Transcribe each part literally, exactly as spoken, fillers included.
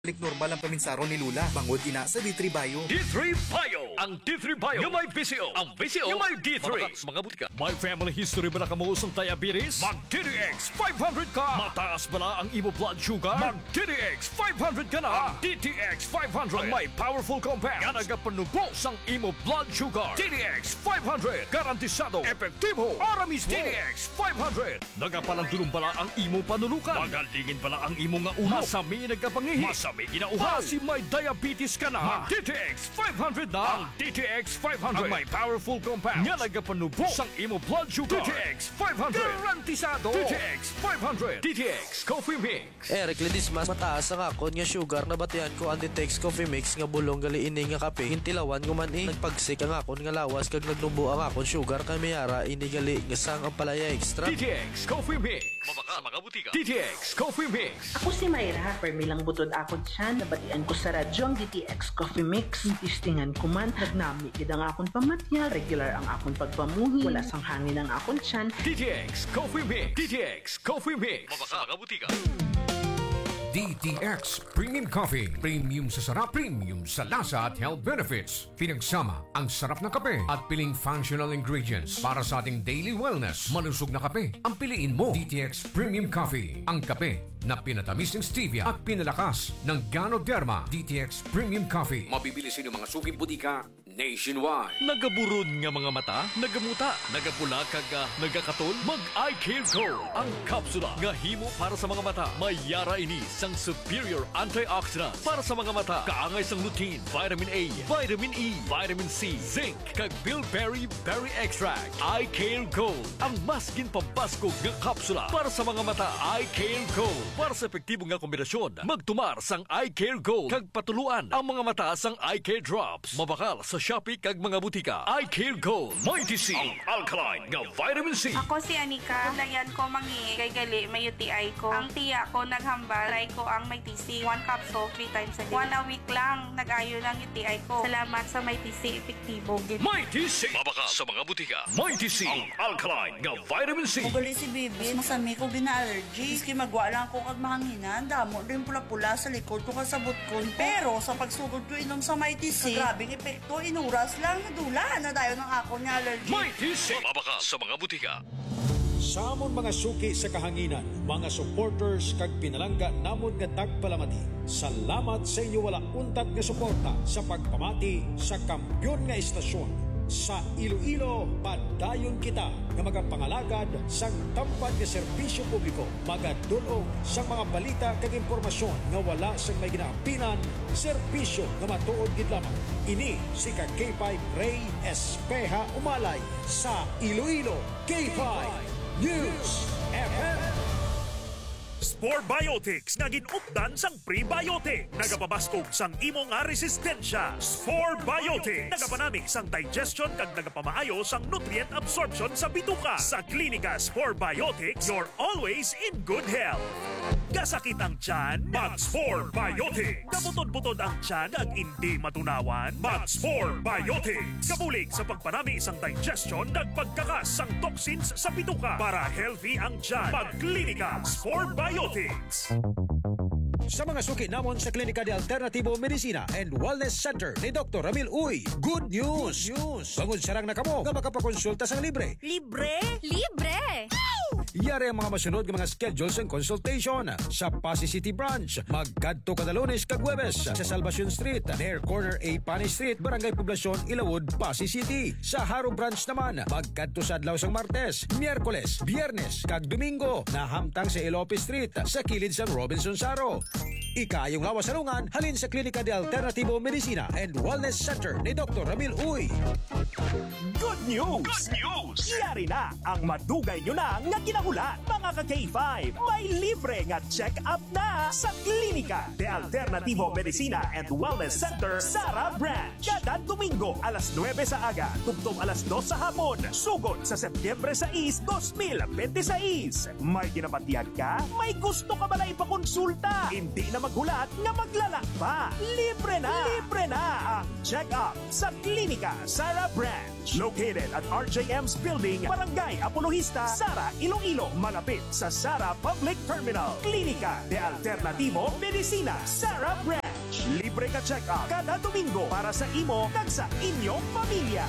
Balik normal ang paminsaro ni Lula. Bangod ina sa D three Bio. D three Bio! Ang D three Bio yung may V C O. Ang V C O yung may D three. Mabakas, mga butika. May family history ba na kamuusong diabetes? Mag D D X five hundred ka! Mataas ba na ang imo blood sugar? Mag D D X five hundred ka na! Ang D T X five hundred ang may powerful compound nga nagapanubos ang imo blood sugar. D D X five hundred garantisado, epektibo, para mismo. D D X five hundred nagapalandulong bala ang imo panulukan. Magalingin bala ang imo nga ulo. Masami nagkapangihi. Masami ginauhaw. Kasi may diabetes ka na. D T X five hundred na. Ang D T X five hundred ang may powerful compound nga nagapanubos ang imo blood sugar. D T X five hundred garantisado. D T X five hundred. D T X Coffee Mix. Eric Ledismas, mataas ang akon nga sugar na batian ko ang D T X Coffee Mix nga bulong gali ini nga kape. Hintilawan ko man eh. Nagpagsik ang akon nga lawas kag nagnubo ang akon sugar kay mayara ini gali nga sang ang palaya extra. D T X Coffee Mix. Mabaka mga butika. D T X Coffee Mix. Ako si Mayra, permilang butod ako dyan. Nabatian ko sa radyo ang D T X Coffee Mix. Tistingan ko man, nagnami gid ang akon pamatya. Regular ang akon pagpamuhi. Wala sang hangin ang akon tiyan. D T X Coffee Mix. D T X Coffee Mix. Mabaka mga butika. D T X Premium Coffee. Premium sa sarap, premium sa lasa at health benefits. Pinagsama ang sarap na kape at piling functional ingredients para sa ating daily wellness. Malusog na kape ang piliin mo. D T X Premium Coffee. Ang kape na pinatamis ng stevia at pinalakas ng Ganoderma. D T X Premium Coffee. Mabibili sa inyong mga suking butika nationwide. Nagaburod nga mga mata, nagamuta, nagapula kaga, nagakatol, mag-eye care go. Ang kapsula nga himo para sa mga mata. Mayara ini sang superior antioxidant para sa mga mata. Kaangay sang lutein, vitamin A, vitamin E, vitamin C, zinc, kag bilberry berry extract. Eye Care Gold, ang mas ginpabaskog nga kapsula para sa mga mata. Eye Care Gold, para sa epektibo nga kombinasyon. Magtumar sang Eye Care Gold kag patuluan ang mga mata sang Eye Care Drops. Mabakal sa Shopee kag mga butika. Eye Care Gold, Mighty C, ang alkaline nga vitamin C. Ako si Anika, layan ko mangi kay gali may U T I ko. Ang tiya ko naghambal, try ko ang may T C. One capsule, three times a day. One a week lang, nag-ayo lang U T I ko. Salamat sa may T C, epektibo. Mighty C, mabaka sa mga butika. Mighty C, ang alkaline nga vitamin C. Ugali si Bibi, masami ko gina-allergy. Iski magwa lang ko kag mahanginan, damo din pula-pula sa likod ko kasabot ko. Pero sa pagsugod ko inom sa may T C, grabing epekto, inuras lang, nadula na dayo ng ako ni allergy. Mighty C, mabaka sa mga butika. Sa amon mga suki sa kahanginan, mga supporters kag pinalangga namon nga tagpalamati. Salamat sa inyo wala untag nga suporta sa pagpamati sa kampyon nga istasyon. Sa Iloilo, padayon kita nga magapangalagad sang tampad nga serbisyo publiko, magadulong sa mga balita kag impormasyon nga wala sang may ginaampinan, serbisyo nga matuod gid lamang. Ini si ka K five Ray Espeha Umalay sa Iloilo K five News F M. Spore Biotics nga ginupdan sang prebiotic. Nagapabaskog sang imong nga resistensya. Spore Biotics nagapanamig sang digestion kag nagapamaayo sang nutrient absorption sa bituka. Sa klinika Spore Biotics, you're always in good health. Kasakit ang tiyan? Mag-Spore Biotics. Kabutod-butod ang tiyan ag hindi matunawan? Mag-Spore Biotics. Kabulig sa pagpanami sang digestion ag pagkakas sang toxins sa bituka. Para healthy ang tiyan, mag-klinika Spore Biotics. Sa mga suki namon sa Klinika de Alternativo Medicina and Wellness Center ni Doctor Ramil Uy, good news! news. Bangod sarang na kamo nga makapakonsulta sang libre. Libre? Libre! Yari ang mga masunod ng mga schedules and consultation sa Pasay City Branch. Magkadto kada Lunes kag Huwebes sa Salvacion Street, near corner A Panay Street, Barangay Poblacion, Ilawod, Pasay City. Sa Haro Branch naman, magkadto sa adlaw sang Martes, Miyerkules, Biyernes kag Domingo na hamtang sa Elope Street sa kilid sang Robinson Saro. Ikayong lawas salungan halin sa Klinika de Alternativo Medicina and Wellness Center ni Doctor Ramil Uy. Good news! Good news! Yari na ang madugay nyo na nga kinahulan. Mga ka K five, may libre nga check-up na sa Klinika de Alternativo Medicina and Wellness Center, Sara Branch. Kada Domingo, alas nuwebe sa aga, tugtong alas dos sa hapon. Sugod sa Setyembre sais, dos mil dalawampu't sais. May ginapatiyag ka? May gusto ka ba na ipakonsulta? Hindi na maghulat nga maglalak pa. Libre na! Libre na ang check-up sa Klinika Sara Branch. Located at R J M's Building, Barangay Apologista, Sara, Iloilo. Iloilo, malapit sa Sara Public Terminal. Klinika de Alternativo Medicina, Sara Branch. Libre ka check-up kada Domingo para sa imo kag sa inyong pamilya.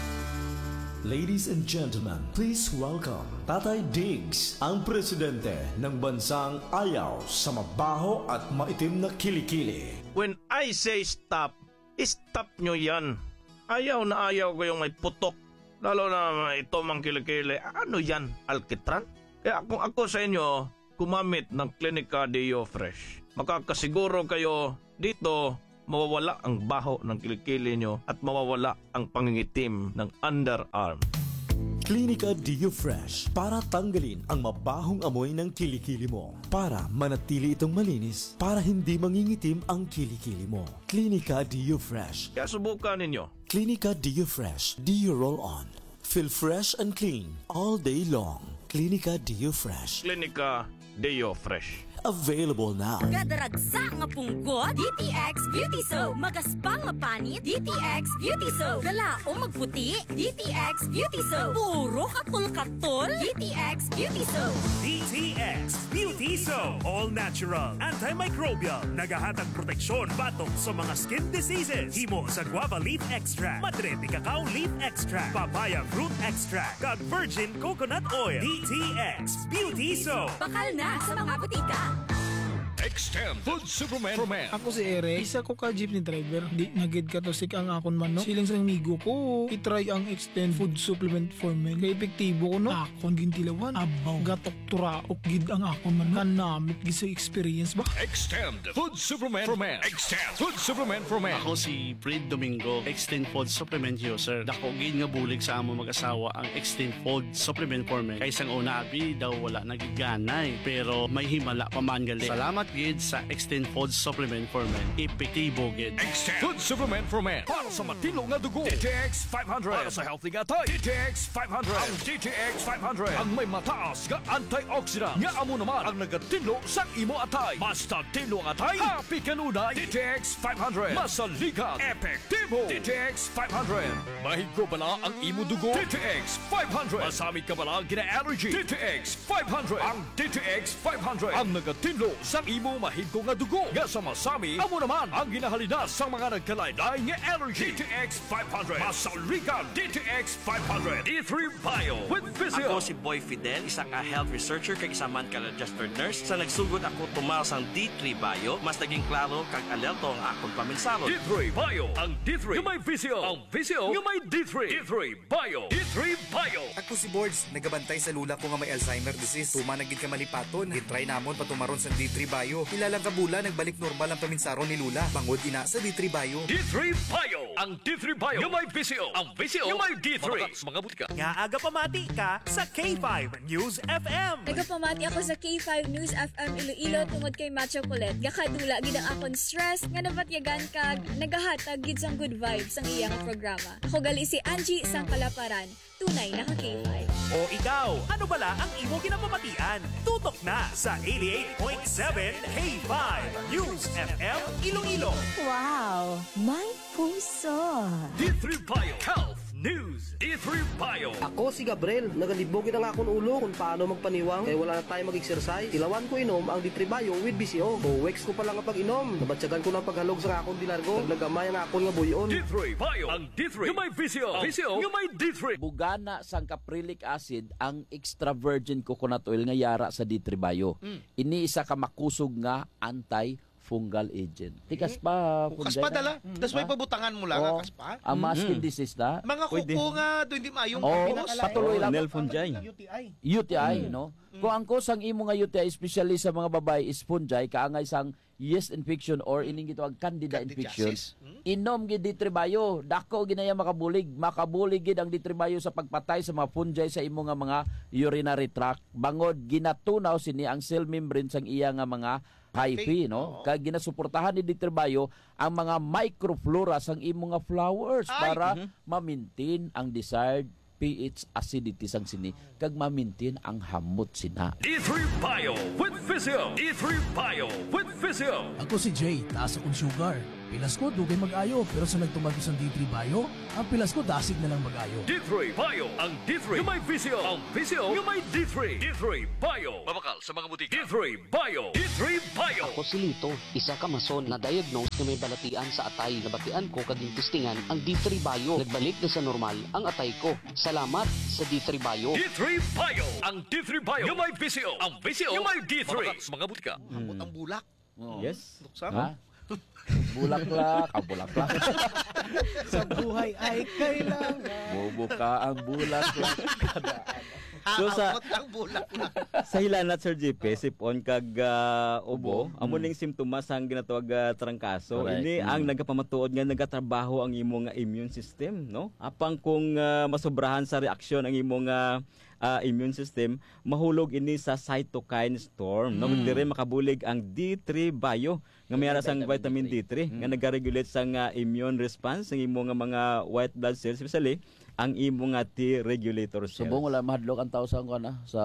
Ladies and gentlemen, please welcome Tatay Diggs, ang presidente ng bansang ayaw sa mabaho at maitim na kilikili. When I say stop, stop nyo yan. Ayaw na ayaw ko yung may putok, lalo na ito mang kilikili. Ano yan, alkitran? Kaya kung ako sa inyo, gumamit ng Clinica Deo Fresh. Makakasiguro kayo dito, mawawala ang baho ng kilikili nyo at mawawala ang pangingitim ng underarm. Clinica Deo Fresh para tanggalin ang mabahong amoy ng kilikili mo. Para manatili itong malinis, para hindi mangingitim ang kilikili mo. Clinica Deo Fresh. Kaya subukan ninyo. Clinica Deo Fresh Deo Roll-On. Feel fresh and clean all day long. Clinica Deo Fresh. Clinica Deo Fresh. Available now. Gadaragsa nga punggot, D T X Beauty Soap. Magaspang nga panit, D T X Beauty Soap. Galaong magputi, D T X Beauty Soap. Puro katol-katol, D T X Beauty Soap. D T X Beauty Soap. All natural, antimicrobial, nagahatag proteksyon batok sa mga skin diseases. Himo sa guava leaf extract, madre de cacao leaf extract, papaya fruit extract, kag virgin coconut oil. D T X Beauty Soap. Bakal na sa mga butika. Extend Food Supplement for Men. Ako si Eric, isa ko ka jeepney driver. Di nagid ka to sik ang akon man no. Siling sa amigo ko, itry ang Extend Food Supplement for Men. Kaya epektibo ko no. Akon gintilawan, abaw, gatok turaok gid ang akon man. Kanamit gid sa experience ba? Extend Food Supplement for Men. Extend Food Supplement for Men. Ako si Fred Domingo, Extend Food Supplement user. Dako gid nga bulig sa amo mag-asawa ang Extend Food Supplement for Men. Kay sang una abi daw wala nagiganay, pero may himala pa man gali. Salamat gid sa Extend Food Supplement for Men. Epektibo gid. Extend Food Supplement for Men. Para sa matino nga dugo, D T X five hundred. Para sa healthy nga tay, D T X five hundred. Ang D T X five hundred ang may mataas nga antioxidant nga amo naman ang nagatinlo sa imo atay. Basta tinlo ang atay, happy kanunay. D T X five hundred. Masaligan, epektibo. D T X five hundred. Mahigko bala ang imo dugo, D T X five hundred. Masamit ka bala gina-allergy, D T X five hundred. Ang D T X five hundred ang nagatinlo sa imo mahigko nga dugo. Nga sa masami, amo naman ang ginahalina sa mga nagkalaylay nga allergy. D T X five hundred. Masaligan, D T X five hundred. D three Bio with Physio. Ako si Boy Fidel, isa ka health researcher kag isa man ka registered nurse. Sa nagsugod ako tumaw sang D three Bio, mas naging klaro kag alerto ang akong paminsalo. D three Bio. Ang D three yung may Physio. Ang Physio yung may D three. D three Bio. D three Bio. Ako si Boards, nagabantay sa lula ko nga may Alzheimer disease. Tuma nagid ka malipaton. Gitry namon patumaron sa D three Bio. Ilalang kabula nagbalik normal ang paminsaro ni Lula. Bangod ina sa D three Bio. D three Bio. Ang D three Bio yung may Physio. Ang Physio yung may D three. Mga butika. Nga aga pamati ka sa K five News F M. Nagapamati ako sa K five News F M Iloilo tungod kay Macho Colette. Gakadula gid ang akon stress nga nabatyagan kag nagahatag gid sang good vibes ang iyang programa. Ako gali si Angie sang Kalaparan. Tunay na ka K five. O ikaw, ano bala ang imo ginapamatian? Tutok na sa eighty-eight point seven K five News F M Iloilo. Wow, may puso. D three Bio Health News. D three Bio. Ako si Gabriel, nagalibogin ang akong ulo kung paano magpaniwang kaya wala na tayo mag-exercise. Tilawan ko inom ang D three Bio with B C O. Buwex ko pa lang ang pag-inom. Nabatsagan ko ng paghalog sa akong dilargo. Naglagamay ang akong nga buyon. D three Bio. Ang D three yung may B C O. B C O yung may D three. Bugana sang caprylic acid ang extra virgin coconut oil nga yara sa D three Bio. Mm. Ini isa ka makusog nga anti fungal agent. Tikas pa. Mm. Kaspa dala. Mm. Das may pabutangan mo lang oh, kaspa. Ang mga skin disease na. Mga kuko nga doon di maayong oh, patuloy lang. Nel fungi. U T I. U T I, mm. no? Mm. Kung ang kusang imo nga U T I, especially sa mga babae, is fungi, kaangay sang yeast infection or ining gito ang candida infection. Hmm? Inom gid D three Bio, dako ginaya makabulig, makabulig gid ang D three Bio sa pagpatay sa mga fungi sa imo nga mga urinary tract. Bangod ginatunaw sini ang cell membrane sang iya nga mga hyphae, no? Kag ginasuportahan ni D three Bio ang mga microflora sang imo nga flowers para mm-hmm. ma-maintain ang desired pH acidity sang sini kag ma-maintain ang hamot sina. D three Bio with Physio. D three Bio with Physio. Ako si Jay, taas akong sugar. Pilas ko dugay mag-ayo pero sa nagtumag ko sa D three Bio, ang pilas ko dasig na lang mag-ayo. D three Bio, ang D three yung may visio, ang visio yung may D three. D three Bio, mabakal sa mga butika. D three Bio, D three Bio. Ako si Lito, isa ka mason na diagnose na may balatian sa atay. Nabatian ko kaging testingan ang D three Bio. Nagbalik na sa normal ang atay ko. Salamat sa D three Bio. D three Bio, ang D three Bio yung may visio, ang visio yung may D three. Mabakal sa mga butika. Ambot ang bulak. Oh. Yes. Ha? Bulaklak, ang bulaklak. Sa buhay ay kailangan. Bubuka ang bulaklak. So sa ang bulaklak. Sa hilanat Sir J P, sipon kag uh, ubo, Mm. amo ning simptomas ang ginatawag uh, trangkaso. Correct. Ini Mm. ang nagapamatuod nga nagatrabaho ang imong uh, immune system, no? Apang kung uh, masobrahan sa reaksyon ang imong uh, uh, immune system, mahulog ini sa cytokine storm, no? Mm. Dire makabulig ang D three Bio nga mayara sang vitamin D three nga nagaregulate sang uh, immune response ng imong uh, mga white blood cells, especially ang imong nga T regulator cells. Subong wala mahadlok ang tao sa ano sa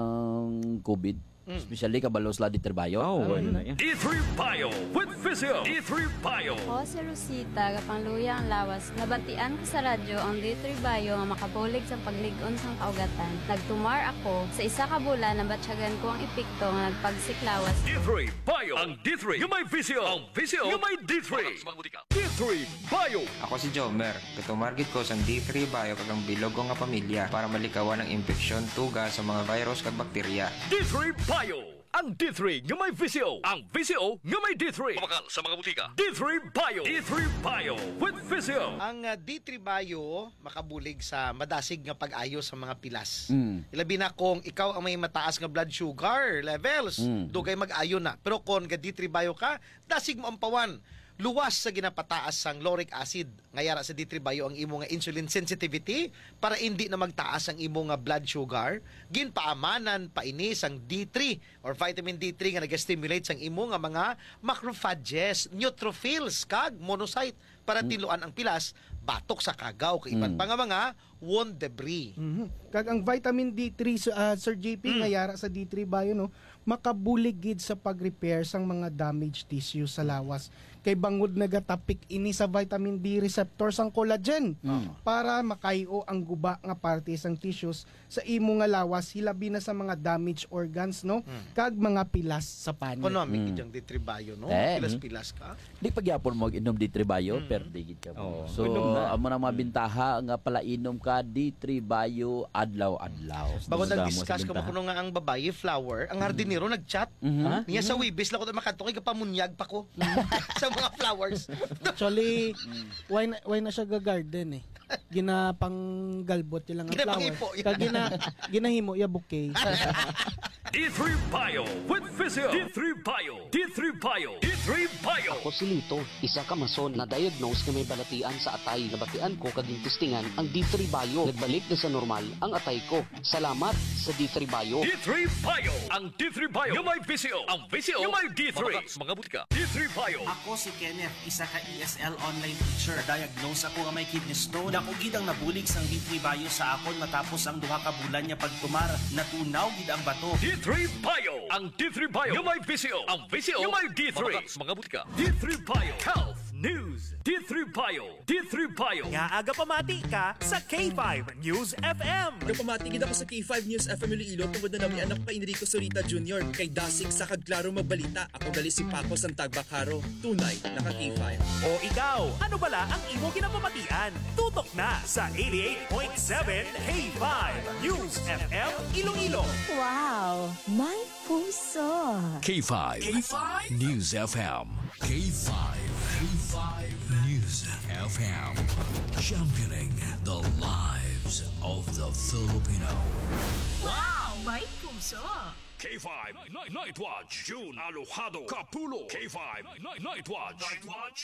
COVID. Especially kabalos la D three Bio. Oh, D three Bio with Visio. D three Bio. Ako si Rosita, kapangluya ang lawas. Nabatian ko sa radyo ang D three Bio nga makabulig sa pagligon sang kaugatan. Nagtumar ako sa isa ka bulan na batsyagan ko ang epekto nga nagpagsiklawas. D three Bio. Ang D three yung may Visio. Ang Visio yung may D three. D three Bio. Ako si Jomer. Katumargit ko sa D three Bio kagang bilog ko nga pamilya para malikawan ang infeksyon, tuga sa mga virus kag bakterya. D three Bio. Ang D three nga may Visio. Ang Visio nga may D three. Mabakal sa mga butika. D three Bio. D three Bio with Visio. Ang uh, D three Bio makabulig sa madasig nga pag-ayo sa mga pilas. Mm. Ilabi na kung ikaw ang may mataas nga blood sugar levels, Mm. dugay mag-ayo na. Pero kung ga D three Bio ka, dasig mo ang pawan. Luwas sa ginapataas sang lauric acid. Ngayara sa D three Bio ang imo nga insulin sensitivity para hindi na magtaas ang imo nga blood sugar. Ginpaamanan pa ini sang D three or vitamin D three nga nag-stimulate sang imo nga mga macrophages, neutrophils kag monocyte para tiluan ang pilas batok sa kagaw kay iban Mm. pa nga mga wound debris. Mhm. Kag ang vitamin D three uh, Sir J P nga yara sa D three Bio no, makabulig gid sa pag-repair sang mga damaged tissue sa lawas. Kay bangod nagatapik ini sa vitamin D receptor sang collagen para makayo ang guba nga parte sang tissues sa imo nga lawas hilabi na sa mga damaged organs no kag mga pilas sa panit. Economic mm. D three Bio no. Eh. Pilas-pilas ka. Di pagyapon mo inom D three Bio, Mm. pero digit ka mo. Oh, So, inom na. amo na mabintaha nga pala inom ka D three Bio adlaw-adlaw. Bago Gusto mo nag-discuss sa ko bintaha. kuno nga ang babae flower, ang hardinero nag-chat. Mhm. Niya sa Wibis lang ko makadto kay pamunyag pa ko sa mga flowers. Actually, why na, why na siya ga-garden eh. Ginapang galbot yung nga Ginapangipo, flower. yeah. Kag gina, ginahimo ya bouquet. D three Bio with Visio. D three Bio. D three Bio. D three Bio. Ako si Lito, isa ka mason na diagnose na may balatian sa atay. Nabatian ko kaging testingan ang D three Bio. Nagbalik na sa normal ang atay ko. Salamat sa D three Bio. D three Bio. Ang D three Bio yung may Visio. Ang Visio yung may D three. Mabakal sa mga butika. D three Bio. Ako si Kenneth, isa ka E S L online teacher. Diagnose ako nga may kidney stone. Dako gid ang nabulig sang D three Bio sa akon matapos ang duha ka bulan niya pagtumar. Natunaw gid ang bato. D three Bio. Ang D three Bio yung may Visio. Ang Visio yung may D three. Mabakal sa mga butika. D three Bio. Health News. D three Bio. D three Bio. Nga aga pamati ka sa K five News F M. Nagpamati gid ako sa K five News F M Iloilo tungod na nami anak pa Enrico Sorita Junior Kay dasig sa kagklaro magbalita. Ako gali si Paco Santagbakaro. Tunay naka K five. O ikaw, ano bala ang imo kinapamatian? Tutok na sa eighty-eight point seven K five News F M Iloilo. Wow, may puso. K five. K five News F M. K five. K five News F M. Championing the lives of the Filipino. Wow, may puso. K five Night, Night Watch. June Alojado Capulo. K five Night, Night Watch. Night Watch.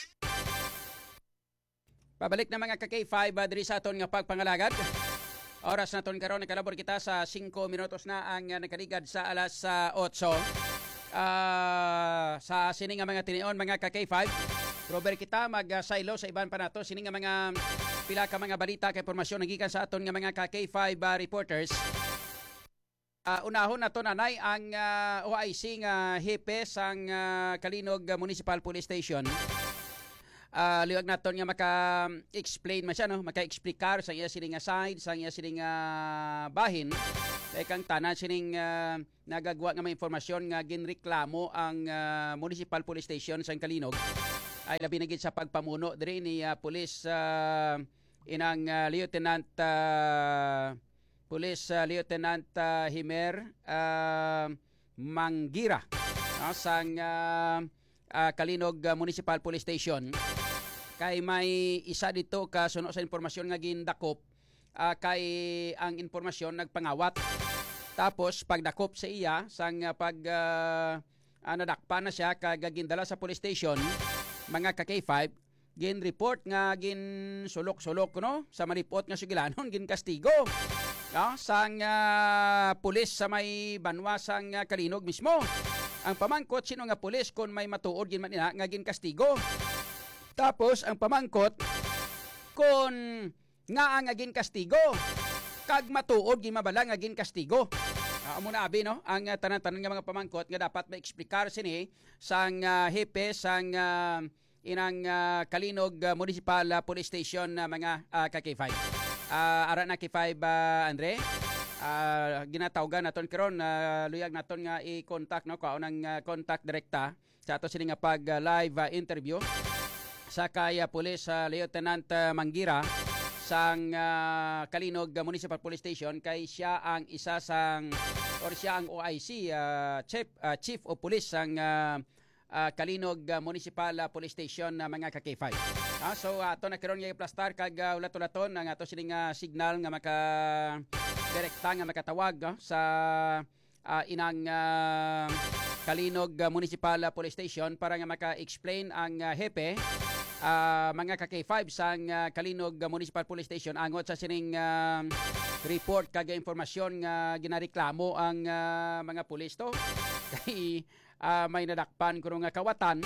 Pabalik na mga ka-K five uh, diri sa aton nga pagpangalagad. Oras na ton karon nakalabor kita sa singko minutos na ang uh, nakaligad sa alas uh, eight. Uh, sa sini nga mga tinion mga ka-K five. Robert kita mag-silo uh, sa iban pa nato sini nga mga pila ka mga balita kay impormasyon nagikan sa aton nga mga ka-K five uh, reporters. Uh, unahon na to nanay ang uh, O I C nga hepe sang uh, Kalinog Municipal Police Station. uh, liwag naton nga maka-explain man siya, no? Maka-explikar sa iya sining nga side, sa iya sining uh, bahin. Kay kang tanan sining uh, nagagawa nga may informasyon nga ginreklamo ang uh, Municipal Police Station sa Kalinog ay labi na gid sa pagpamuno diri ni uh, Police uh, inang uh, Lieutenant uh, Police uh, Lieutenant uh, Himer uh, Manggira, no? Sang uh, uh, Kalinog uh, Municipal Police Station. Kay may isa dito ka suno sa informasyon nga gindakop, uh, kay ang informasyon nagpangawat. Tapos pagdakop sa iya sang uh, pag uh, uh, nadakpa na siya kag gindala sa police station, mga ka K five gin report nga gin sulok-sulok no sa maripot nga sugilanon gin kastigo. No, sang uh, pulis sa may banwa sang uh, Kalinog mismo. Ang pamangkot sino nga pulis kon may matuod gin man ina nga gin kastigo. Tapos ang pamangkot kon nga ang gin kastigo kag matuod gin mabala nga gin kastigo. Uh, amo na abi no ang uh, tanan-tanan nga mga pamangkot nga dapat ma-explikar sini sang uh, hepe sang uh, inang uh, Kalinog uh, Municipal uh, Police Station na uh, mga uh, ka K five. Uh, ara na K five uh, Andre. Uh, ginatawgan naton karon uh, luyag naton nga i-contact no kaon ang uh, contact direkta sa ato sini nga pag uh, live uh, interview sa kay uh, Police uh, Lieutenant uh, Manggira sang uh, Kalinog uh, Municipal Police Station kay siya ang isa sang or siya ang O I C uh, chief uh, chief of police sang uh, uh, Kalinog uh, Municipal uh, Police Station na uh, mga ka K five. Ah, so ato uh, na karon nga i-plastar kag uh, ulat-ulaton ang ato sining uh, signal nga maka direkta nga makatawag uh, sa uh, inang uh, Kalinog uh, Municipal uh, Police Station para nga maka-explain ang uh, hepe uh, mga ka K five sang uh, Kalinog uh, Municipal Police Station angot sa sining uh, report kag informasyon nga ginareklamo ang uh, mga pulis to kay uh, may nadakpan kuno nga kawatan.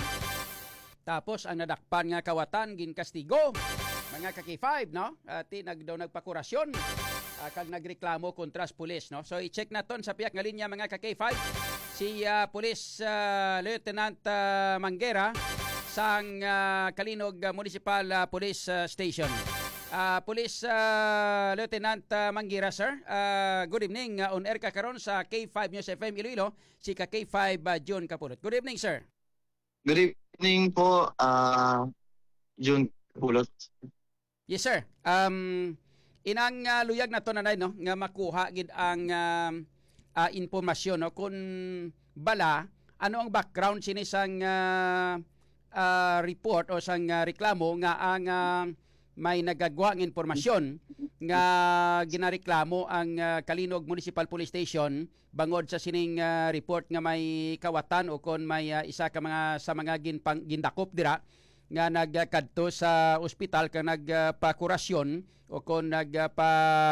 Tapos ang nadakpan nga kawatan gin kastigo mga ka K five no ati uh, nag daw nagpakurasyon uh, kag nagreklamo kontra sa pulis no. So i-check naton sa piyak nga linya mga ka K five si uh, Police uh, Lieutenant uh, Mangera sang uh, Kalinog uh, Municipal uh, Police uh, Station. Uh, Police uh, Lieutenant uh, Manggira sir. Uh, good evening uh, on air ka karon sa K five News F M Iloilo si ka K five uh, June Kapulot. Good evening sir. Good evening po, uh, June Kapulot. Yes sir. Um, inang uh, luyag na to nanay no nga makuha gid ang uh, uh, impormasyon no kung bala ano ang background sini sang uh, uh, report o sang uh, reklamo nga ang uh, may nagagwa ng impormasyon nga ginareklamo ang uh, Kalinog Municipal Police Station bangod sa sining uh, report nga may kawatan o kon may uh, isa ka mga sa mga ginpang, gindakop dira nga nagkadto sa ospital ka nagpakurasyon o kon nagpa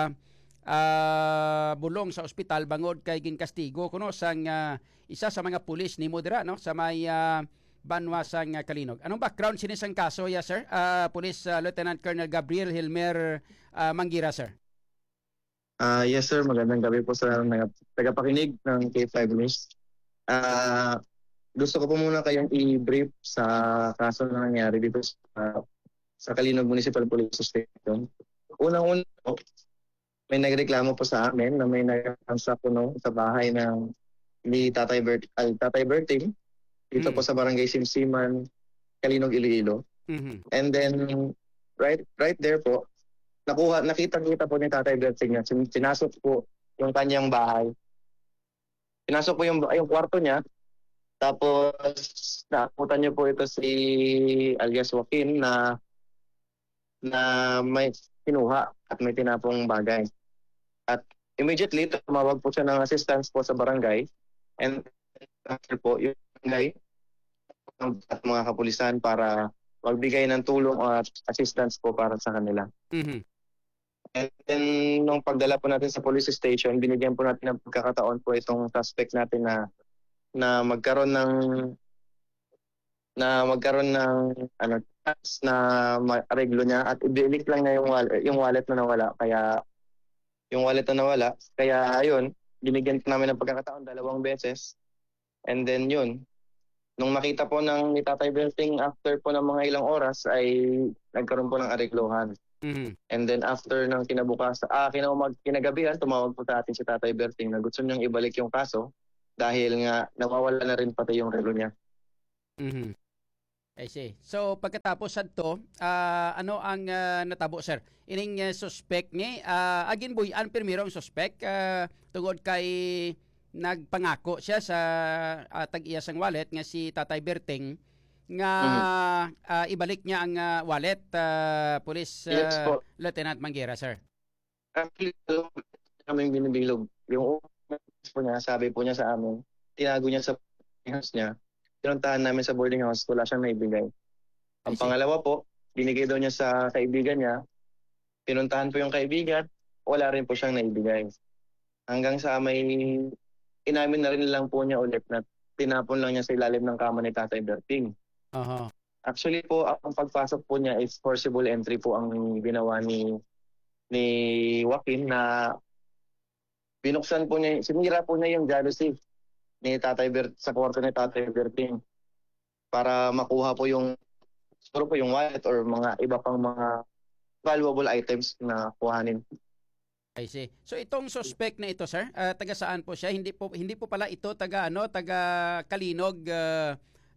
uh, bulong sa ospital bangod kay ginkastigo kuno sang uh, isa sa mga pulis nimo dira no sa may uh, banwa sang uh, Kalinog. Anong background sinisang kaso ya sir? Uh, Police uh, Lieutenant Colonel Gabriel Hilmer uh, Manggira sir. Uh, yes sir, magandang gabi po sa mga tagapakinig ng K five News. Uh, gusto ko po muna kayong i-brief sa kaso na nangyari dito sa, sa Kalinog Municipal Police Station. Unang-una po, may nagreklamo po sa amin na may nagkansa po no, sa bahay ng ni Tatay Bert, uh, Tatay Berting dito mm. po sa Barangay Simsiman, Kalinog, Iloilo. Mm-hmm. And then right right there po, nakuha nakita-kita po ni Tatay Berting na pinasok po yung kanyang bahay. Pinasok po yung yung kwarto niya. Tapos nakutan niyo po ito si alias Joaquin na na may kinuha at may tinapong bagay. At immediately tumawag po siya ng assistance po sa barangay and after po yung barangay at mga kapulisan para magbigay ng tulong at assistance po para sa kanila. Mm-hmm. And then nung pagdala po natin sa police station, binigyan po natin ng pagkakataon po itong suspect natin na na magkaroon ng na magkaroon ng ano na ma-areglo niya at i-delete lang niya yung wallet, yung wallet na nawala kaya yung wallet na nawala kaya ayun binigyan namin ng pagkakataon dalawang beses and then yun Nung makita po ng ni Tatay Berting after po ng mga ilang oras ay nagkaroon po ng areglohan. Mhm. And then after ng kinabukas, ah, kinamag, kinagabihan, tumawag po sa atin si Tatay Berting na gusto niyang ibalik yung kaso dahil nga nawawala na rin pati yung relo niya. Mhm. I see. So pagkatapos adto, ah, ano ang ah, natabo sir? Ining uh, suspect ni ah, agin buy-an pirmiro ang suspect ah, tungod kay nagpangako siya sa uh, tag-iya sang wallet nga si Tatay Berting nga ah, ibalik niya ang ah, wallet uh, Police Yes ah, po. Lieutenant Manguera sir. Actually, kami binibilog. Yung una po niya, sabi po niya sa amin, tinago niya sa boarding house niya. Pinuntahan namin sa boarding house, wala siyang naibigay. Ang pangalawa po, binigay daw niya sa kaibigan niya. Pinuntahan po yung kaibigan, wala rin po siyang naibigay. Hanggang sa may inamin na rin lang po niya ulit na tinapon lang niya sa ilalim ng kama ni Tatay Berting. Aha. Actually po, ang pagpasok po niya is forcible entry po ang ginawa ni ni Joaquin na binuksan po niya, sinira po niya yung jealousy ni Tatay Bert sa kwarto ni Tatay Berting para makuha po yung siguro po yung wallet or mga iba pang mga valuable items na kuhanin. I see. So itong suspect na ito sir, ah, taga saan po siya? Hindi po hindi po pala ito taga ano, taga Kalinog uh,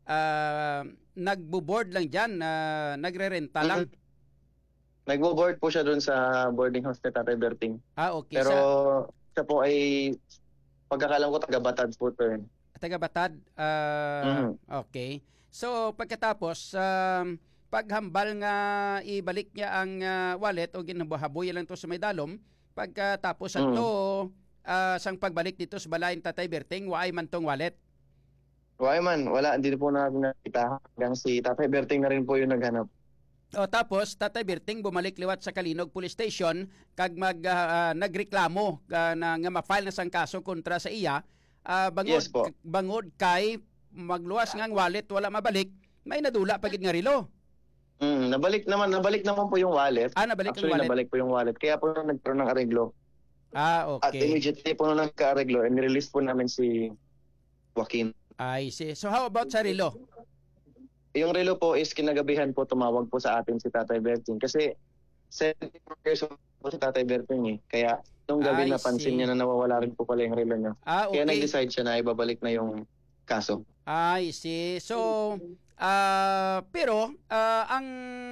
uh, nagbo-board lang diyan, uh, nagre-renta lang. Mm-hmm. Nagbo-board po siya doon sa boarding house ni Tatay Berting. Ah, okay. Pero Sa- siya po ay pagkakalam ko taga Batad po to. Eh. Taga Batad. ah, Mhm. Okay. So pagkatapos um, paghambal nga ibalik niya ang ah, wallet o ginabuhaboy lang to sa may dalom, pagkatapos Mhm. ato ah, sang pagbalik dito sa balayan Tatay Berting, waay man tong wallet. Why man, wala, hindi po namin nakita. Hanggang si Tatay Berting na rin po yung naghanap. O tapos Tatay Berting bumalik liwat sa Kalinog Police Station kag mag ah, ah, nagreklamo ah, na nga ma-file na sang kaso kontra sa iya. Ah, bangod Yes po. bangod kay magluwas nga ang wallet wala mabalik, may nadula pagid nga relo. Mm, nabalik naman, nabalik naman po yung wallet. Ah, nabalik ang Actually, wallet. nabalik po yung wallet. Kaya po nung nagkaroon ng areglo. Ah, At okay. immediately po nung nagka-areglo, and release po namin si Joaquin. I see. So how about sa relo? Yung relo po is kinagabihan po tumawag po sa atin si Tatay Berting. Kasi seventy-four years old po si Tatay Berting eh. Kaya nung gabi I napansin see. niya na nawawala rin po pala yung relo niya. Ah, Kaya okay. nag-decide siya na ibabalik na yung kaso. I see. So, ah pero ah, ang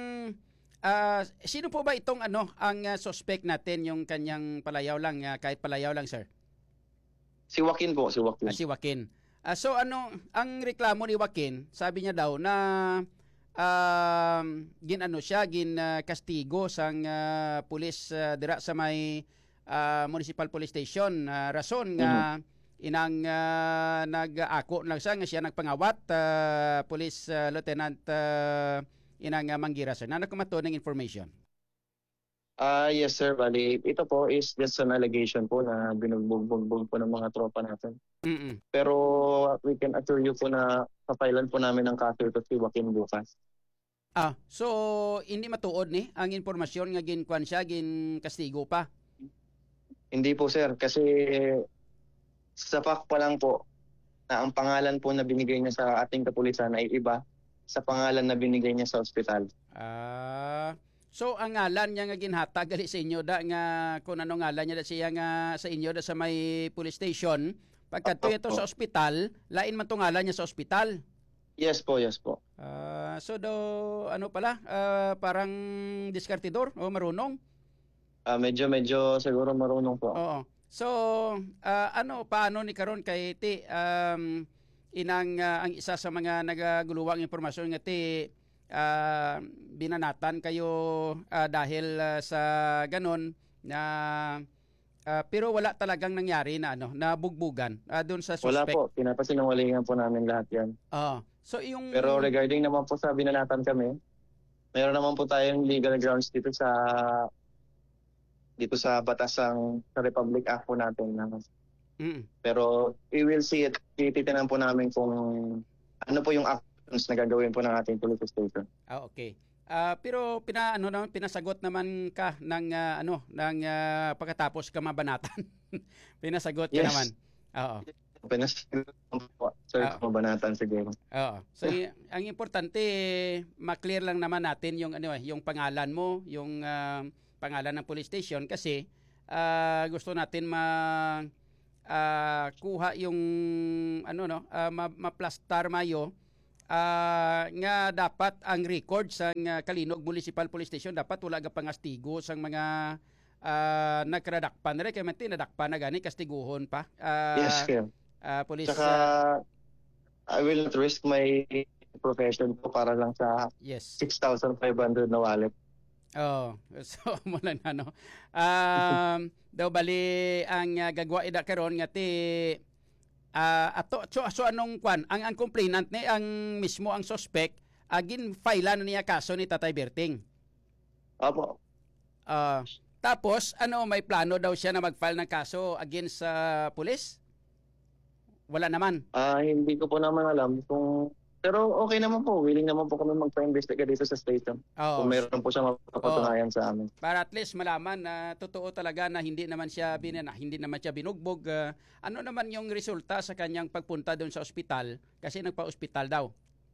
ah, sino po ba itong ano ang ah, suspect natin yung kanyang palayaw lang ah, kahit palayaw lang sir? Si Joaquin po, si Joaquin. Ah, si Joaquin. Ah, so ano ang reklamo ni Joaquin? Sabi niya daw na um, gin ano siya gin ah, kastigo sang ah, pulis ah, dira sa may ah, municipal police station. Ah, rason nga inang ah, nag-ako lang siya nga siya nagpangawat ah, police ah, lieutenant ah, inang uh, Manguera sir. Nanak ko mato ng information. Ah, yes sir, bali. Ito po is just an allegation po na binugbog-bog po ng mga tropa natin. Mm. Pero we can assure you po na papailan po namin ng kaso ito si Joaquin bukas. Ah, so hindi matuod ni ang impormasyon nga ginkuan siya gin kastigo pa. Hindi po sir, kasi sa fact pa lang po na ang pangalan po na binigay niya sa ating kapulisan ay iba sa pangalan na binigay niya sa ospital. Ah, so ang ngalan niya nga ginhatag gali sa inyo da nga kung ano ngalan niya da siya nga sa inyo da sa may police station, pagkadto ito sa ospital, lain man to ngalan niya sa ospital. Yes po, yes po. Ah, so do ano pala, ah, parang diskartidor o marunong? Ah, medyo medyo siguro marunong po. Oo. So, ah, ano paano ni karon kay ti um, inang ah, ang isa sa mga nagaguluwang impormasyon nga ti ah, binanatan kayo ah, dahil ah, sa ganon na ah, pero wala talagang nangyari na ano na bugbugan ah, doon sa Wala suspect. po, pinapasinungalingan po namin lahat yan. Oo. So yung Pero regarding naman po sa binanatan kami, mayroon naman po tayong legal grounds dito sa dito sa batasang sa Republic Act po natin. Na, Mm. pero we will see it. Titinan po namin kung ano po yung actions na gagawin po ng ating police station. Ah, okay. Ah, pero pina ano naman pinasagot naman ka ng ah, ano ng ah, pagkatapos ka mabanatan. Pinasagot ka Yes. naman. Oo. Pinas po, sir, Ah. mabanatan siguro. Oo. So y- ang importante ma-clear lang naman natin yung ano eh, yung pangalan mo, yung ah, pangalan ng police station kasi ah, gusto natin ma ah, kuha yung ano no, ah, ma- maplastar mayo ah, nga dapat ang record sa nga Kalinog Municipal Police Station dapat wala ga pangastigo sang mga ah, nagkradakpan re kay man tinadakpan na gani kastiguhon pa. Ah, Yes, sir. ah, police Tsaka, ah, I will not risk my profession ko para lang sa yes. six thousand five hundred na wallet. Oh, so mo lang ano. Um, daw bali ang uh, gagwa ida karon nga ti ah, ato so, so anong kwan ang ang complainant ni ang mismo ang suspect agin file na niya kaso ni Tatay Berting. Opo. Ah, tapos ano may plano daw siya na mag-file ng kaso against sa police? Wala naman. Ah, hindi ko po naman alam kung pero okay naman po, willing naman po kami magpa-investiga dito sa station. Oo. Kung meron po siya mapapatunayan sa amin. Para at least malaman na totoo talaga na hindi naman siya binana, hindi naman siya binugbog. Ah, ano naman yung resulta sa kanyang pagpunta doon sa ospital kasi nagpa-ospital daw.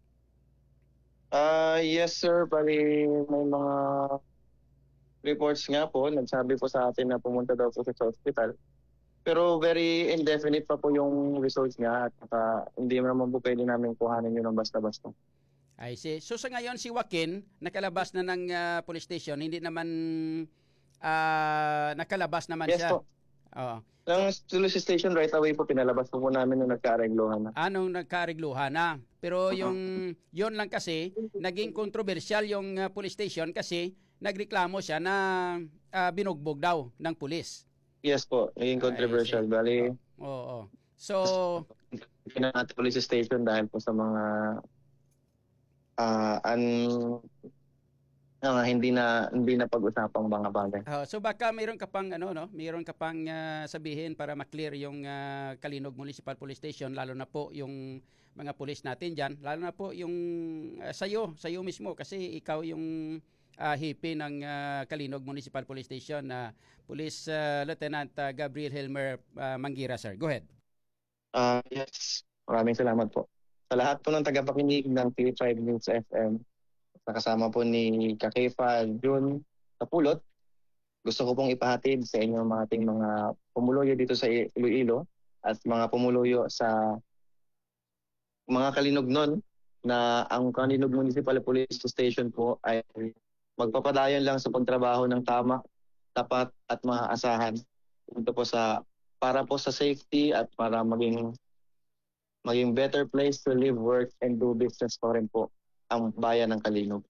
Ah, yes sir, bali may mga reports nga po, nagsabi po sa atin na pumunta daw po siya sa hospital. Pero very indefinite pa po yung results niya at saka hindi naman po pwede namin kuhanin yun ng basta-basta. I see. So sa ngayon si Joaquin nakalabas na ng ah, police station, hindi naman ah, nakalabas naman Yes siya. po. Oo. Ang police station right away po, pinalabas po po namin nung nagkareglohan na. Anong nagkarigluhan na. Pero yung yon lang kasi naging kontrobersyal yung ah, police station kasi nagreklamo siya na ah, binugbog daw ng pulis. Yes po, naging controversial. Bali, Oo. So pinangat police station dahil po sa mga ah an ah, hindi na hindi na pag-usapang mga bagay. Oh, so baka mayroon ka pang ano no, mayroon ka pang ah, sabihin para ma-clear yung ah, Kalinog Municipal Police Station lalo na po yung mga pulis natin diyan, lalo na po yung uh, sayo, sayo mismo kasi ikaw yung uh, hipi ng uh, Kalinog Municipal Police Station na uh, Police uh, Lieutenant uh, Gabriel Hilmer uh, Mangira, sir. Go ahead. Ah, yes. Maraming salamat po. Sa lahat po ng tagapakinig ng T five News F M, nakasama po ni Kakefa Jun Tapulot, gusto ko pong ipahatid sa inyo mga ating mga pumuluyo dito sa Iloilo at mga pumuluyo sa mga Kalinognon na ang Kalinog Municipal Police Station po ay magpapadayon lang sa pagtrabaho ng tama, tapat at maaasahan. Ito po sa para po sa safety at para maging maging better place to live, work and do business pa rin po ang bayan ng Kalinog.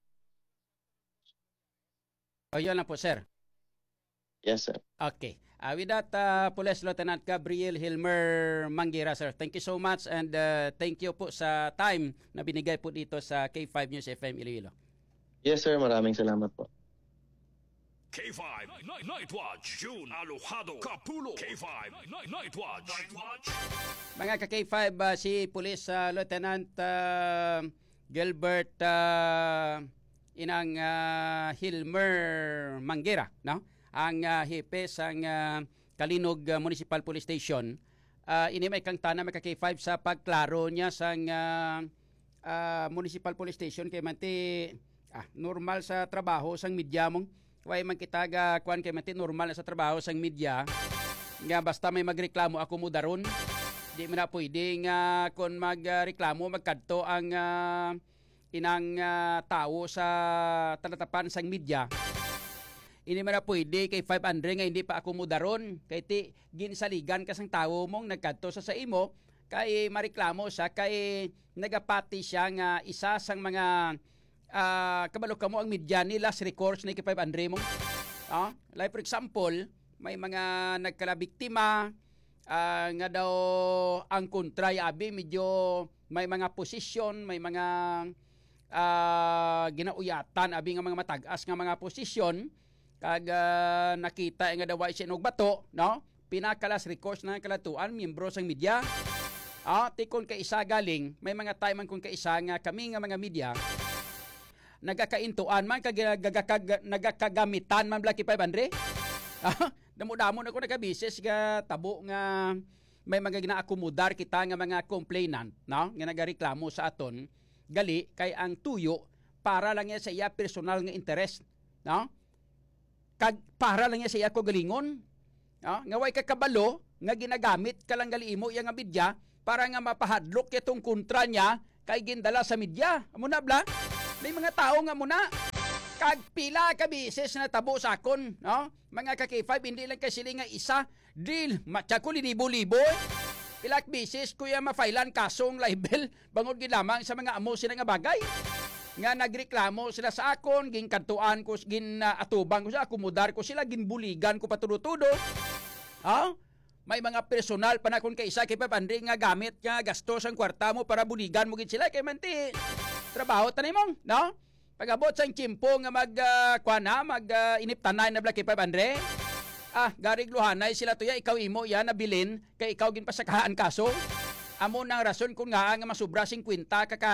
O yun lang po, sir. Yes, sir. Okay. Uh, with that, uh, Police Lieutenant Gabriel Hilmer Mangira, sir. Thank you so much and uh, thank you po sa time na binigay po dito sa K five News F M Iloilo. Yes, sir. Maraming salamat po. K five Night, Night Watch, June Alojado, Capulo. K five Night, Night Watch. Night Watch. Mga ka-K five, uh, si Police uh, Lieutenant uh, Gilbert uh, inang uh, Hilmer Mangira, no? Ang uh, hipe sang uh, Kalinog uh, Municipal Police Station. Uh, ini may kang tana mga ka-K five sa pagklaro niya sang uh, uh, Municipal Police Station kay manti ah, normal sa trabaho sang media mong way man kita ga kuan kay manti normal sa trabaho sang media nga basta may magreklamo ako mo daron di man na pwede nga kon magreklamo magkadto ang uh, inang uh, tao sa talatapan sang media. Ini man na pwede kay five hundred nga hindi pa ako mo daron kay ti ginsaligan ka sang tao mong nagkadto sa sa imo kay mareklamo sa kay nagapati siya nga isa sang mga uh, kabalo kamo ang media ni last recourse ni kay five hundred mong ah, like for example may mga nagkalabiktima uh, nga daw ang kontray abi medyo may mga posisyon may mga uh, ginauyatan abi nga mga matag-as nga mga posisyon kag uh, nakita nga daw ay sinog bato no pinakalas recourse na kalatuan miyembro sang media ah tikon kay isa galing may mga time man kun kay isa nga kami nga mga media nagakaintuan man kag nagakagamitan man blaki five hundred ah damo-damo na ko nagabises nga tabo nga may mga ginaakomodar kita nga mga complainant, no? Nga nagareklamo sa aton, gali kay ang tuyo para lang niya sa iya personal nga interest, no? Kag para lang niya sa iya ko galingon, no? Nga way kakabalo nga ginagamit ka lang gali imo iya nga media para nga mapahadlok itong kontra niya kay gindala sa media. Amo na bla? May mga tao nga muna kag pila ka bises na tabo sa akon, no? Mga ka K five, hindi lang kasi nga isa, deal, matya ko libo-libo. Pilak bises kuya mafailan kasong libel bangod gid lamang sa mga amo sila nga bagay. Nga nagreklamo sila sa akon, ginkantuan ko, gin uh, atubang ko sa akomodar ko sila, ginbuligan ko patudo-tudo. Ha? May mga personal pa na kung kaisa kay papandri nga gamit nga gastos ang kwarta mo para buligan mo gid sila kay manti. Trabaho tanim mo, no? Pagabot sa timpo nga mag uh, kuana mag uh, inip tanay na Black five hundred. Ah, garig luhanay sila tuya ikaw imo yan nabilin kay ikaw gin pasakahan kaso. Amo nang rason kun nga nga masubra fifty ka ka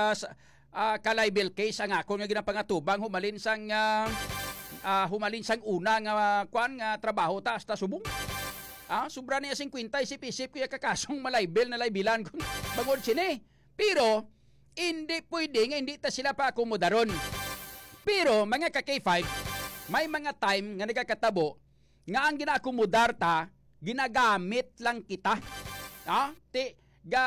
uh, ka libel case ang ako nga ginapangatubang humalin sang uh, uh, humalin sang una nga uh, kuan nga trabaho ta hasta subong. Ah, sobra niya fifty isip-isip kuya kakasong malibel na libelan kun bangod sini. Pero hindi pwede nga hindi ta sila pa akomodaron. Pero mga ka K five, may mga time nga nagakatabo nga ang ginaakomodar ta, ginagamit lang kita. Ha? Ti ga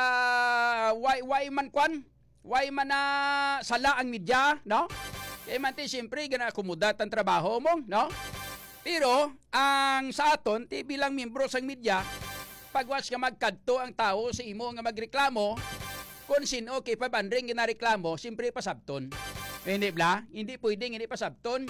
why why man kwan? Why man na sala ang media, no? Kaya man ti siyempre ginaakomodar ang trabaho mo, no? Pero ang sa aton ti bilang miyembro sang media, pagwas nga magkadto ang tao sa imo nga magreklamo, kung sino kay five hundred ginareklamo, siyempre pasabton. Hindi bla? Hindi pwedeng hindi pasabton.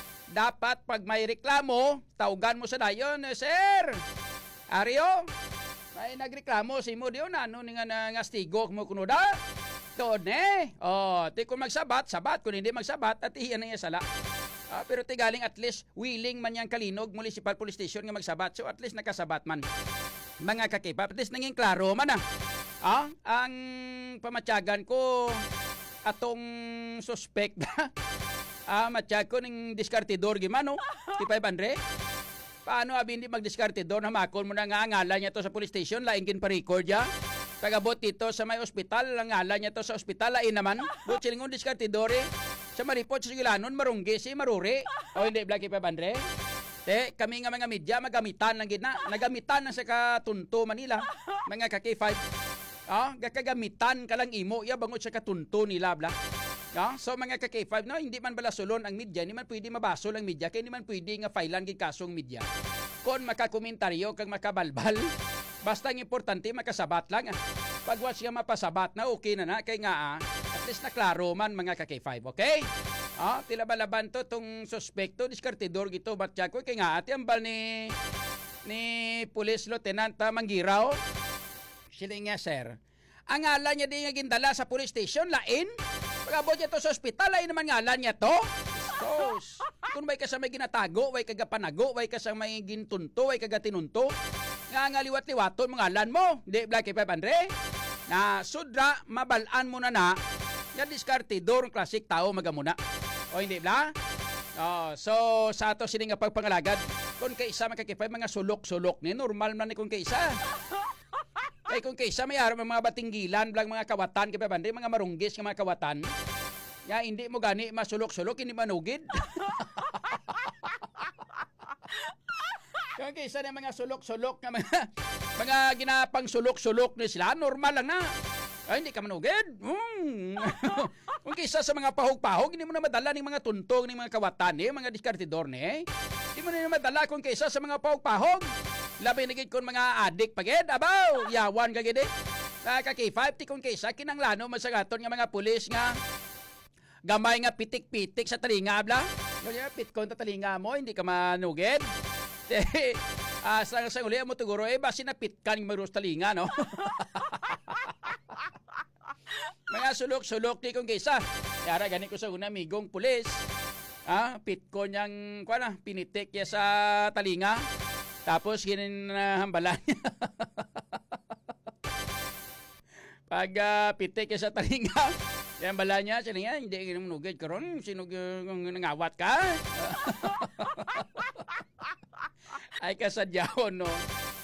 Dapat pag may reklamo, tawgan mo sa dayon, eh, Sir, Ario, may nagreklamo si mo diyon, ano nga nangastigo mo kuno da? Doon eh. Oh, ti kung magsabat, sabat. Kung hindi magsabat, at iyan na niya sala. Uh, pero tigaling at least willing man yang Kalinog Municipal Police Station nga magsabat. So at least nakasabat man. Mga kakipap, at least naging klaro man ah. Ah, ang pamatyagan ko atong suspect ah, matyagan ko ng diskartidor gimano, ti five hundred. Paano abi hindi magdiskartidor na makon mo na nga ngalan niya to sa police station, laing gin pa record ya. Pagabot dito sa may ospital, ang ngalan niya to sa ospital, lain naman. But silingon diskartidor eh. Sa maripot sa Sigilanon, marunggi si maruri. O hindi, Blacky five hundred. Eh, kami nga mga media, magamitan lang gina. Nagamitan na sa katunto Manila, mga ka K five. Ah, gakagamitan ka lang imo ya bangot sa katunto nila bla. Ah, so mga ka K five no, hindi man bala sulon ang media, hindi man pwede mabasol ang media, kaya hindi man pwede nga filean gid kasong media. Kon makakomentaryo kag makabalbal, basta ang importante makasabat lang. Ah. Pag was nga mapasabat na okay na na kay nga ah, at least na klaro man mga ka K five, okay? Ah, tila balaban to tong suspekto diskartidor gito batya ko kay nga ati ambal ni ni Police Lieutenant Manggirao. Sila nga, sir. Ang ngalan niya din nga gindala sa police station, lain. Pagabot niya to sa ospital, lain naman ngalan niya to. Sos. Kung may ka sa may ginatago, way kagapanago, way ka sa may gintunto, way kagatinunto. Nga nga liwat-liwaton, mga ngalan mo. Hindi, Blacky five hundred. Na sudra, mabalaan mo na na, nga diskartidor ang klasik tao magamuna. O hindi, Bla? Oh, so, sa ato sila nga pagpangalagad, kung kaisa makakipay, mga sulok-sulok ni, normal man ni kung kaisa. Ay kung kaysa may araw mga batinggilan, blang mga kawatan, kaya bandi, mga marunggis ng mga kawatan, ya, hindi mo gani masulok-sulok, hindi manugid. Kung kaysa ng mga sulok-sulok, ng mga, mga ginapang sulok-sulok ni sila, normal lang na. Ay, hindi ka manugid. Hmm. Kung kaysa sa mga pahog-pahog, hindi mo na madala ng mga tuntong ng mga kawatan, eh, mga diskartidor ni, eh. Hindi mo na madala kung kaysa sa mga pahog-pahog. Labi nagig kon mga adik pagid, abaw, yawan ka gid. Ka K five ti kung kaysa kinanglano masagaton nga mga pulis nga gamay nga pitik-pitik sa talinga bla. Kaya pitkon ta talinga mo, hindi ka manugid. Ah, sa sa uli mo tuguro eh basi na pitkan yung marus talinga no. Mga sulok-sulok ti kung kaysa. Yara gani ko sa una migong pulis. Ah, pitkon yang kuana pinitik ya sa talinga. Tapos ginambalan niya. Pag uh, pitik sa talinga, yan bala niya, sila nga, hindi ka manugid karon, sino nangawat ka? Ay kasadyahon, no?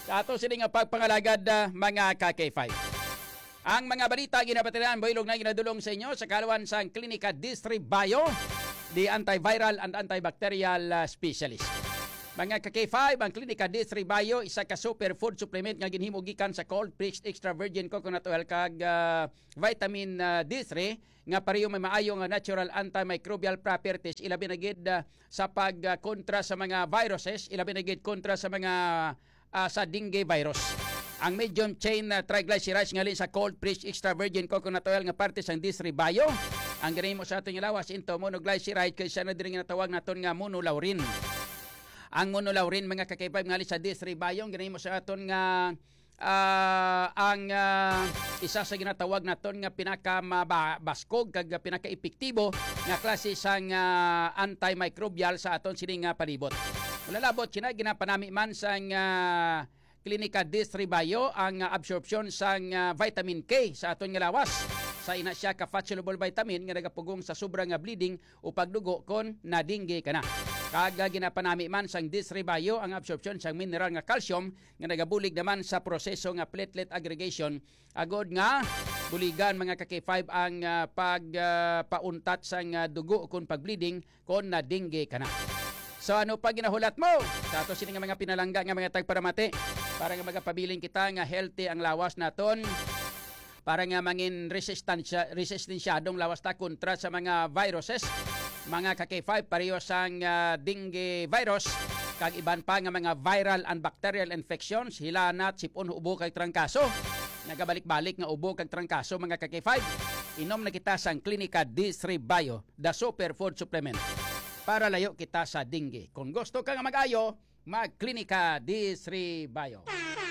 sa ato sila nga pagpangalagad uh, mga ka-K five. Ang mga balita ginapatiran boylog na ginadulong sa inyo sa kalawan sang Klinika Distribio, the antiviral and antibacterial uh, specialist. Mga ka-K five, ang Klinika Distribio isa ka superfood supplement nga ginhimo gikan sa cold pressed extra virgin coconut oil kag uh, vitamin uh, D three nga pareho may maayo nga natural antimicrobial properties, ilabi na gid uh, sa pagkontra uh, sa mga viruses, ilabi na gid kontra sa mga uh, sa dengue virus. Ang medium chain uh, triglycerides ngalin sa cold pressed extra virgin coconut oil nga parte sang Distribio, ang ginahimo sa aton nga lawas into monoglyceride kay siya na diri nga natawag naton nga monolaurin. Ang monolaurin mga ka-K five ngali sa Distribio, ginahimo sa aton nga uh, ang uh, isa sa ginatawag naton nga pinaka-baskog kag pinaka-epektibo nga klase sang uh, antimicrobial sa aton sining nga palibot. Malalabot kina ginapanami man sang uh, Klinika Distribio ang uh, absorption sang uh, vitamin K sa aton nga lawas. Sa ina siya ka fat soluble vitamin nga nagapugong sa sobra nga bleeding o pagdugo kon nadingge kana. Kaga ginapanami man sang Distribio ang absorption sang mineral nga calcium nga nagabulig naman sa proseso nga platelet aggregation agod nga buligan mga ka-K five ang uh, pagpauntat uh, sang uh, dugo kon pagbleeding kon nadingge kana. So ano pa ginahulat mo? Sa ato sini nga mga pinalangga nga mga tagparamate para nga magapabiling kita nga healthy ang lawas naton, para nga mangin resistensya resistensyadong lawas ta kontra sa mga viruses. Mga ka-K five pareho sang uh, dengue virus kag iban pa nga mga viral and bacterial infections, hilanat, sipon, ubo kag trangkaso. Nagabalik-balik nga ubo kag trangkaso mga ka-K five. Inom na kita sang Klinika Distribio, the superfood supplement, para layo kita sa dengue. Kung gusto ka nga mag-ayo, mag-Klinika Distribio.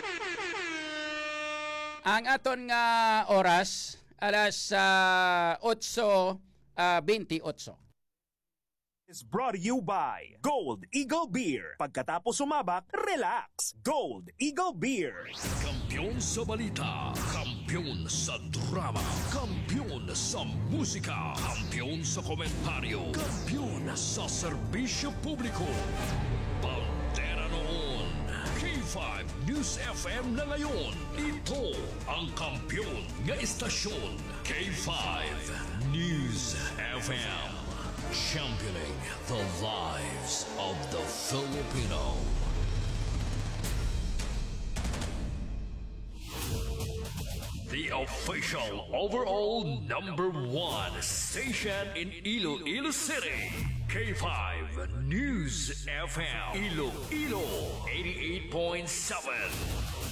Ang aton nga oras, alas uh, eight twenty-eight. Is brought to you by Gold Eagle Beer. Pagkatapos sumabak, relax. Gold Eagle Beer. Kampiyon sa balita, kampiyon sa drama, kampiyon sa musika, kampiyon sa komentaryo, kampiyon sa serbisyo publiko. Pantera noon, K five News F M na ngayon. Ito ang kampiyon nga istasyon, K five News F M. Championing the lives of the Filipino. The official overall number one station in Iloilo City. K five News F M. Iloilo eighty-eight point seven.